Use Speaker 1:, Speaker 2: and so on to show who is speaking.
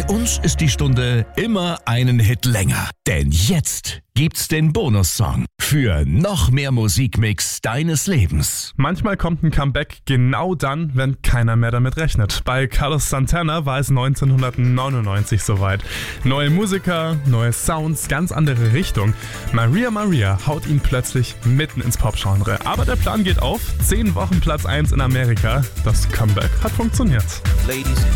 Speaker 1: Bei uns ist die Stunde immer einen Hit länger. Denn jetzt gibt's den Bonussong für noch mehr Musikmix deines Lebens.
Speaker 2: Manchmal kommt ein Comeback genau dann, wenn keiner mehr damit rechnet. Bei Carlos Santana war es 1999 soweit. Neue Musiker, neue Sounds, ganz andere Richtung. Maria Maria haut ihn plötzlich mitten ins Pop-Genre. Aber der Plan geht auf. 10 Wochen Platz 1 in Amerika. Das Comeback hat funktioniert.
Speaker 3: Ladies